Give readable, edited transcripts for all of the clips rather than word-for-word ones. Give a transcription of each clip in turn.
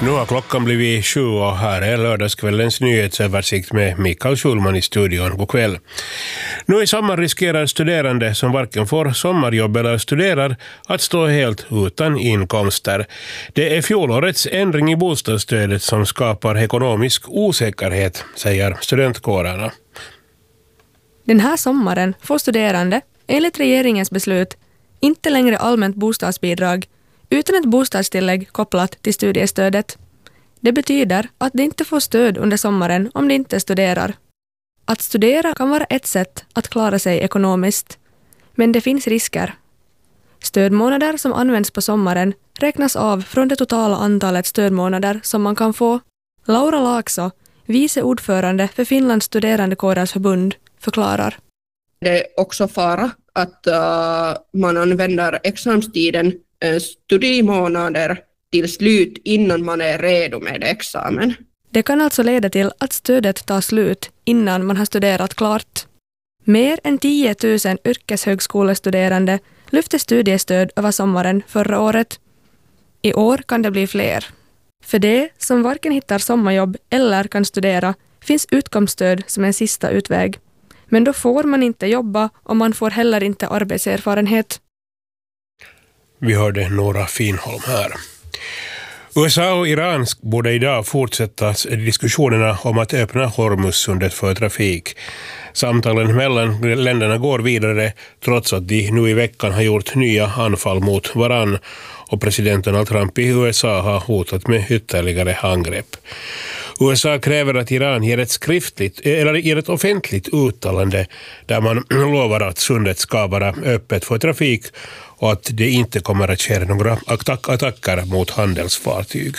Nu har klockan blivit 7 och här är lördagskvällens nyhetsöversikt med Mikael Schulman i studion. God kväll. Nu i sommar riskerar studerande som varken får sommarjobb eller studerar att stå helt utan inkomster. Det är fjolårets ändring i bostadsstödet som skapar ekonomisk osäkerhet, säger studentkårerna. Den här sommaren får studerande, enligt regeringens beslut, inte längre allmänt bostadsbidrag utan ett bostadstillägg kopplat till studiestödet. Det betyder att de inte får stöd under sommaren om de inte studerar. Att studera kan vara ett sätt att klara sig ekonomiskt, men det finns risker. Stödmånader som används på sommaren räknas av från det totala antalet stödmånader som man kan få. Laura Laakso, vice ordförande för Finlands studerandekårers förbund, förklarar. Det är också fara att man använder examstiden studiemånader till slut innan man är redo med examen. Det kan alltså leda till att stödet tar slut innan man har studerat klart. Mer än 10 000 yrkeshögskolestuderande lyfte studiestöd över sommaren förra året. I år kan det bli fler. För det som varken hittar sommarjobb eller kan studera finns utkomststöd som en sista utväg. Men då får man inte jobba och man får heller inte arbetserfarenhet. Vi hörde Nora Finholm här. USA och Iran borde idag fortsätta diskussionerna om att öppna Hormuzsundet för trafik. Samtalen mellan länderna går vidare trots att de nu i veckan har gjort nya anfall mot varann och president Donald Trump i USA har hotat med ytterligare angrepp. USA kräver att Iran ger ett offentligt uttalande där man lovar att sundet ska vara öppet för trafik och att det inte kommer att ske några attacker mot handelsfartyg.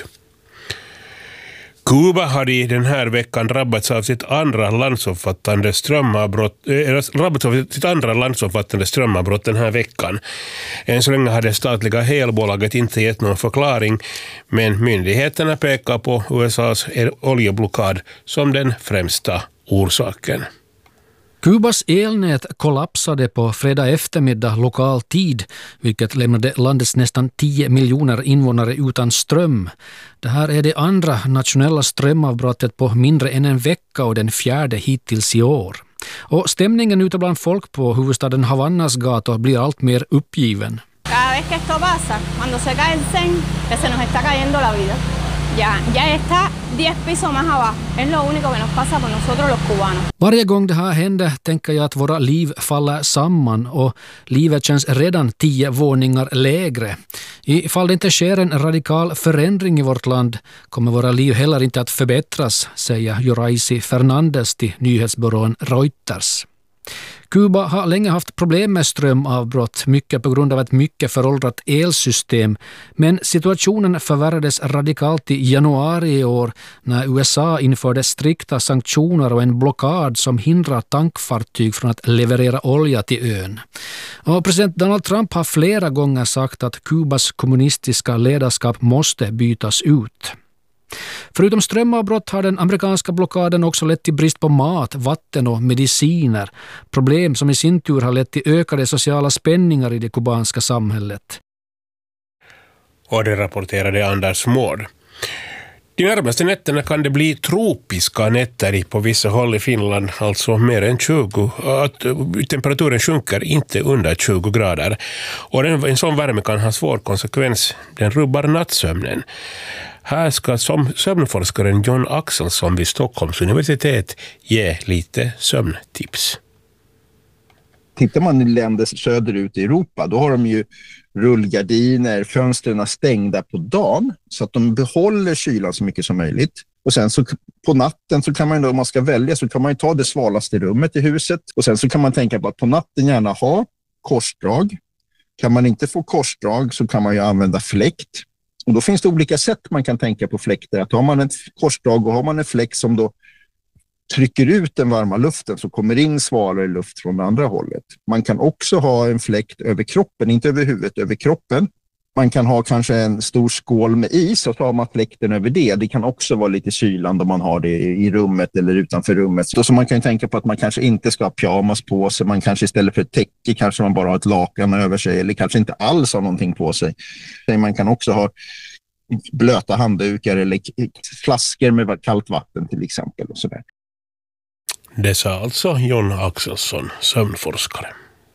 Kuba hade i den här veckan drabbats av sitt andra landsomfattande strömavbrott den här veckan. Än så länge hade statliga elbolaget inte gett någon förklaring, men myndigheterna pekar på USAs oljeblockad som den främsta orsaken. Kubas elnät kollapsade på fredag eftermiddag lokal tid, vilket lämnade landets nästan 10 miljoner invånare utan ström. Det här är det andra nationella strömavbrottet på mindre än en vecka och den fjärde hittills i år. Och stämningen ute bland folk på huvudstaden Havannas gator blir allt mer uppgiven. Cada vez que esto pasa, cuando se cae el zen, que se nos está cayendo la vida. Ya está 10 pisos más abajo. Es lo único que nos pasa por nosotros los cubanos. Varje gång det här händer tänker jag att våra liv faller samman och livet känns redan 10 våningar lägre. Ifall det inte sker en radikal förändring i vårt land kommer våra liv heller inte att förbättras, säger Joraisi Fernandes till nyhetsbyrån Reuters. Kuba har länge haft problem med strömavbrott, mycket på grund av ett mycket föråldrat elsystem, men situationen förvärrades radikalt i januari i år när USA införde strikta sanktioner och en blockad som hindrar tankfartyg från att leverera olja till ön. Och president Donald Trump har flera gånger sagt att Kubas kommunistiska ledarskap måste bytas ut. Förutom strömavbrott har den amerikanska blockaden också lett till brist på mat, vatten och mediciner. Problem som i sin tur har lett till ökade sociala spänningar i det kubanska samhället. Och det rapporterade Anders Mård. De närmaste nätterna kan det bli tropiska nätter på vissa håll i Finland, alltså mer än 20. Att temperaturen sjunker inte under 20 grader. Och en sån värme kan ha svår konsekvens. Den rubbar nattsömnen. Här ska sömnforskaren John Axelsson vid Stockholms universitet ge lite sömntips. Tittar man i länder söderut i Europa, då har de ju rullgardiner, fönstren stängda på dagen så att de behåller kylan så mycket som möjligt. Och sen så på natten så kan man då, om man ska välja, så kan man ju ta det svalaste rummet i huset. Och sen så kan man tänka på att på natten gärna ha korsdrag. Kan man inte få korsdrag så kan man ju använda fläkt. Och då finns det olika sätt man kan tänka på fläkter. Att har man ett korsdrag och har man en fläkt som då trycker ut den varma luften så kommer in svalare luft från det andra hållet. Man kan också ha en fläkt över kroppen, inte över huvudet, över kroppen. Man kan ha kanske en stor skål med is och så har man fläkten över det. Det kan också vara lite kylande om man har det i rummet eller utanför rummet. Så man kan tänka på att man kanske inte ska ha pyjamas på sig. Man kanske istället för ett täcke kanske man bara har ett lakan över sig eller kanske inte alls har någonting på sig. Man kan också ha blöta handdukar eller flaskor med kallt vatten till exempel. Och så där. Det sa alltså John Axelsson, sömnforskare.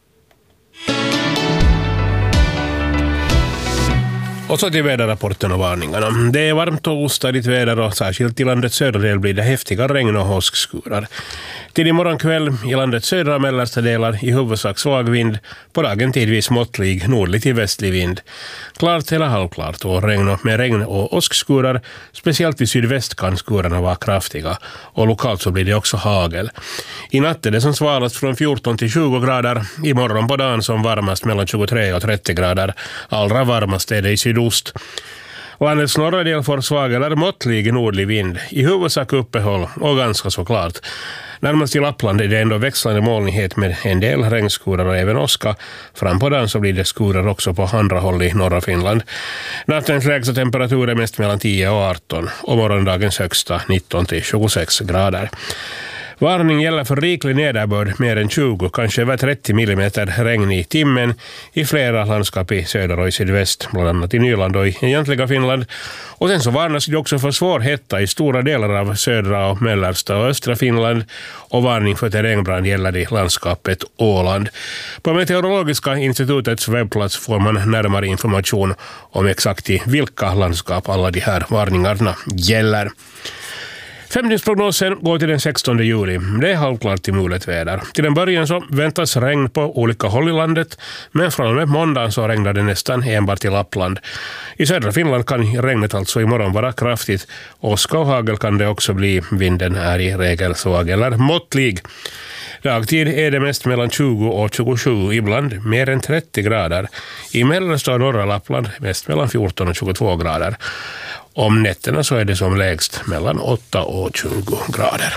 Och så till väderrapporten och varningarna. Det är varmt och ostadigt väder och särskilt i landets södra del blir det häftiga regn- och åskskurar. Till imorgon kväll i landets södra och mellersta delar i huvudsak svag vind, på dagen tidvis måttlig nordlig till västlig vind. Klart eller halvklart och med regn- och åskskurar, speciellt i sydväst kan skurarna vara kraftiga och lokalt så blir det också hagel. I natt är det som svalast från 14 till 20 grader, imorgon på dagen som varmast mellan 23 och 30 grader. Allra varmast är det i sydost. Landets norra del får svag eller måttlig nordlig vind, i huvudsak uppehåll och ganska så klart. Närmast i Lappland är det ändå växlande molnighet med en del regnskurar och även åska. Fram på dagen så blir det skurar också på andra håll i norra Finland. Nattens lägsta temperatur är mest mellan 10 och 18 och morgondagens högsta 19 till 26 grader. Varning gäller för riklig nederbörd mer än 20, kanske över 30 millimeter regn i timmen i flera landskap i söder och i sydväst, bland annat i Nyland och i egentliga Finland. Och sen så varnas det också för svår hetta i stora delar av södra och mellersta och östra Finland, och varning för terrängbrand gäller i landskapet Åland. På Meteorologiska institutets webbplats får man närmare information om exakt i vilka landskap alla de här varningarna gäller. 5-dygnsprognosen går till den 16 juli. Det är halvklart till mulet väder. Till en början så väntas regn på olika håll i landet, men från och med måndagen så regnar det nästan enbart i Lappland. I södra Finland kan regnet alltså imorgon vara kraftigt. Åska och hagel kan det också bli. Vinden är i regel svag eller måttlig. Dagtid är det mest mellan 20 och 27, ibland mer än 30 grader. I mellersta och norra Lappland mest mellan 14 och 22 grader. Om nätterna så är det som lägst mellan 8 och 20 grader.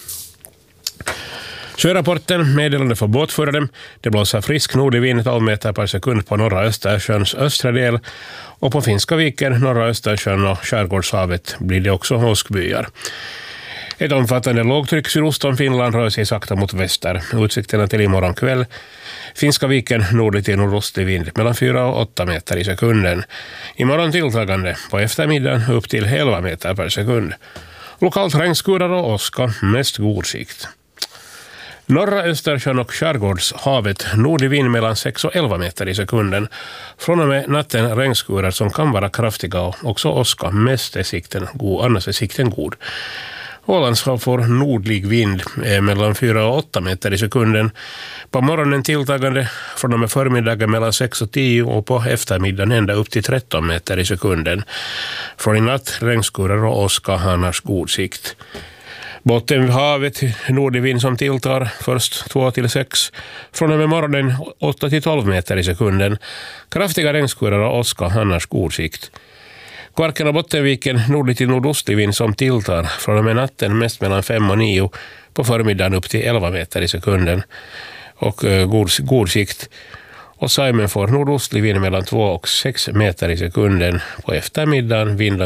Sjörapporten, meddelande för båtförare. Det blåser frisk nordlig vind 12 meter per sekund på norra Östersjöns östra del, och på Finska viken, norra Östersjön och skärgårdshavet blir det också åskbyar. Ett omfattande lågtryck sydost om Finland rör sig sakta mot väster. Utsikterna till imorgon kväll. Finska viken nordlig till nordostlig vind mellan 4 och 8 meter i sekunden. Imorgon tilltagande, på eftermiddagen upp till 11 meter per sekund. Lokalt regnskurar och åska, mest god sikt. Norra Östersjön och skärgårdshavet nordlig vind mellan 6 och 11 meter i sekunden. Från och med natten regnskurar som kan vara kraftiga och också åska, mest är sikten god, annars är sikten god. Ålandshav får nordlig vind mellan 4 och 8 meter i sekunden. På morgonen tilltagande, från och med förmiddagen mellan 6 och 10 och på eftermiddagen ända upp till 13 meter i sekunden. Från i natt regnskurar och åska, annars god sikt. Bottenhavet nordlig vind som tilltar, först 2 till 6, från och med morgonen 8 till 12 meter i sekunden. Kraftiga regnskurar och åska, annars god sikt. Kvarken och Bottenviken nordlig till nordostlig vind som tilltar, från och med natten mest mellan 5 och 9, på förmiddagen upp till 11 meter i sekunden och god sikt. Och Saimen får nordostlig vind mellan 2 och 6 meter i sekunden. På eftermiddagen vind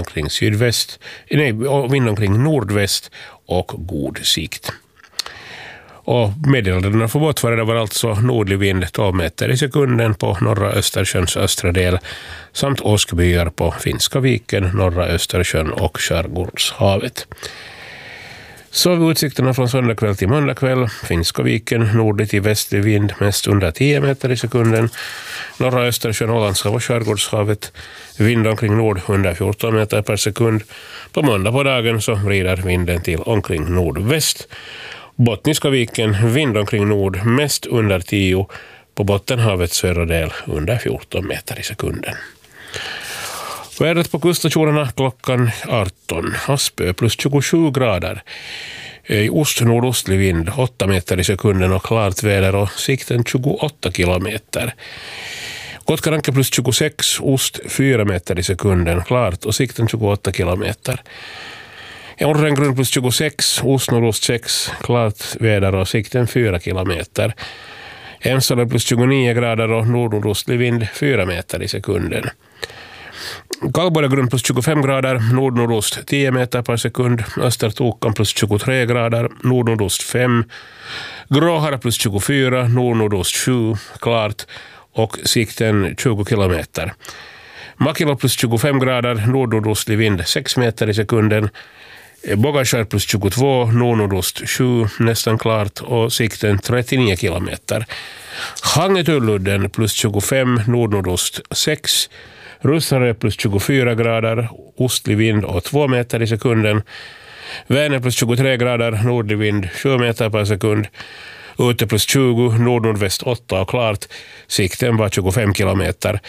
omkring nordväst och god sikt. Och meddelandena för båtförare var alltså nordlig vind 12 meter i sekunden på norra Östersjöns östra del samt åskbyar på Finska viken, norra Östersjön och skärgårdshavet. Så utsikterna från söndag kväll till måndag kväll. Finska viken nordlig till västlig vind mest under 10 meter i sekunden. Norra Östersjön, Ålandshav och skärgårdshavet vind omkring nord under 14 meter per sekund. På måndag på dagen så vrider vinden till omkring nordväst. Bottniska viken vind omkring nord mest under 10, på Bottenhavets södra del under 14 meter i sekunden. Vädret på kuststationerna klockan 18. Aspö plus 27 grader. I ost-nordostlig vind 8 meter i sekunden och klart väder och sikten 28 kilometer. Kotkaranke plus 26, ost 4 meter i sekunden, klart och sikten 28 kilometer. Orrengrund plus 26, ost-nordost 6, klart väder och sikten 4 kilometer. Emsala plus 29 grader och nordostlig vind 4 meter i sekunden. Kallborgagrund plus 25 grader, nordnordost 10 meter per sekund. Östertokan plus 23 grader, nordnordost 5. Gråhara plus 24, nordnordost 7, klart och sikten 20 kilometer. Makilo plus 25 grader, nordnordostlig vind 6 meter i sekunden. Bogashar plus 22, nordnordost 7, nästan klart, och sikten 39 kilometer. Hangetulludden plus 25, nordnordost 6. Russare plus 24 grader, ostlig vind och 2 meter i sekunden. Vänern plus 23 grader, nordlig vind 7 meter per sekund. Ute plus 20, nordnordväst 8 och klart. Sikten var 25 kilometer.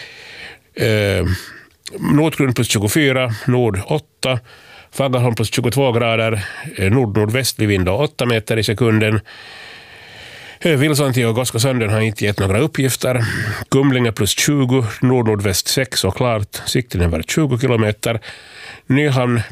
Nordgrund plus 24, nord 8. Faggarholm plus 22 grader, nordnordvästlig vind och 8 meter i sekunden. Vilsanti och Goskasanden har inte gett några uppgifter. Kumlinge plus 20, nordnordväst 6 och klart. Sikten var 20 kilometer. Nyhamn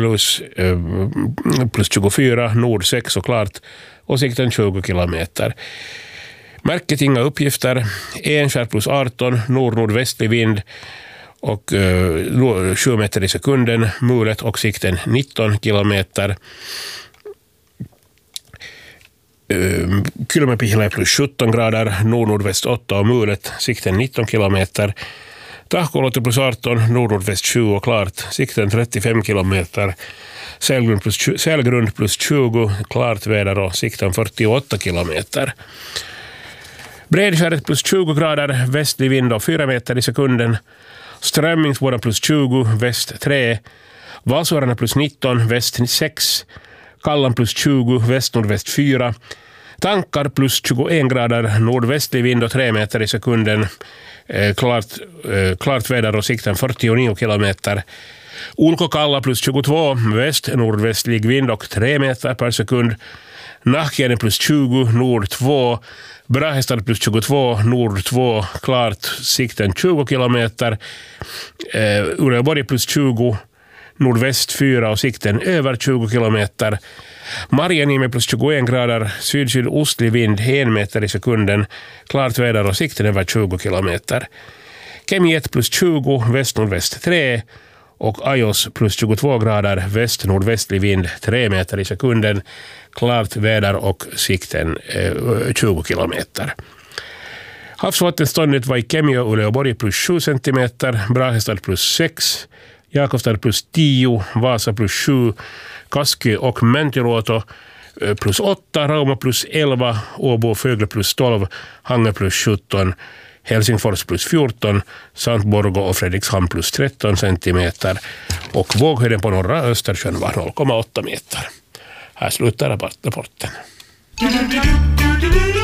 plus 24, nord 6 och klart. Och sikten 20 kilometer. Märket inga uppgifter. Enskär plus 18, nordnordvästlig vind och 7 meter i sekunden. Mulet och sikten 19 kilometer. Kylmäpihla plus 17 grader, nordnordväst 8 och mulet, sikten 19 kilometer. Tahkolotte plus 18, nordnordväst 7 och klart, sikten 35 kilometer. Sälgrund plus 20, klart väder och sikten 48 kilometer. Bredskäret plus 20 grader, västlig vind och 4 meter i sekunden. Strömmingsboda plus 20, väst 3. Valsuarna plus 19, väst 6. Kallan plus 20, väst-nordväst 4. Tankar plus 21 grader, nordvästlig vind och 3 meter i sekunden. Klart väder och sikten 49 kilometer. Ulkokalla plus 22, väst-nordvästlig vind och 3 meter per sekund. Nahkiene plus 20, nord 2. Brahestad plus 22, nord 2, klart, sikten 20 kilometer. Uleåborg plus 20, nordväst 4 och sikten över 20 kilometer. Marjaniemi plus 21 grader, syd-sydostlig vind 1 meter i sekunden. Klart väder och sikten över 20 kilometer. Kemiet plus 20, väst-nordväst 3. Och Ajos plus 22 grader, väst-nordvästlig vind 3 meter i sekunden. Klart väder och sikten 20 kilometer. Havsvattenståndet var i Kemi och Uleåborg plus 7 centimeter, Brahestad plus 6, Jakobstad plus 10, Vasa plus 7, Kaski och Mäntyluoto plus 8, Rauma plus 11, Åbo och Fögle plus 12, Hange plus 17, Helsingfors plus 14, samt Borgå och Fredrikshamn plus 13 centimeter och våghöjden på norra Östersjön var 0,8 meter. Här slutar rapporten.